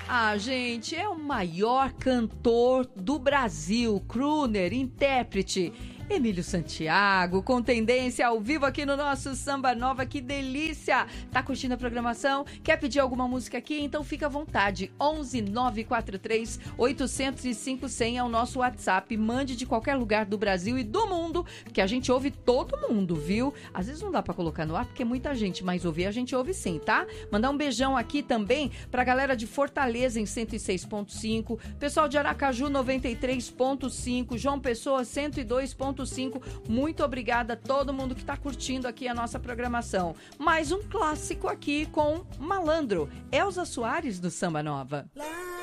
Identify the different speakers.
Speaker 1: Ah, gente, é o maior cantor do Brasil, crooner, intérprete. Emílio Santiago, com tendência ao vivo aqui no nosso Samba Nova, que delícia! Tá curtindo a programação? Quer pedir alguma música aqui? Então fica à vontade, 11 943 805 100 é o nosso WhatsApp, mande de qualquer lugar do Brasil e do mundo, porque a gente ouve todo mundo, viu? Às vezes não dá pra colocar no ar, porque é muita gente, mas ouvir a gente ouve sim, tá? Mandar um beijão aqui também pra galera de Fortaleza em 106.5, pessoal de Aracaju 93.5, João Pessoa 102.5. Muito obrigada a todo mundo que está curtindo aqui a nossa programação. Mais um clássico aqui com Malandro, Elza Soares do Samba Nova.